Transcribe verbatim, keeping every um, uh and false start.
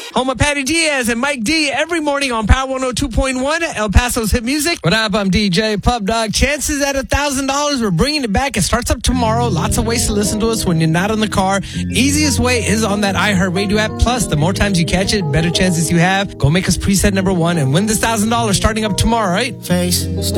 Home of Patty Diaz and Mike D every morning on Power one oh two point one, El Paso's hit music. What up? I'm D J Pub Dog. Chances at one thousand dollars. We're bringing it back. It starts up tomorrow. Lots of ways to listen to us when you're not in the car. Easiest way is on that iHeartRadio app. Plus, the more times you catch it, better chances you have. Go make us preset number one and win this one thousand dollars starting up tomorrow, right? Face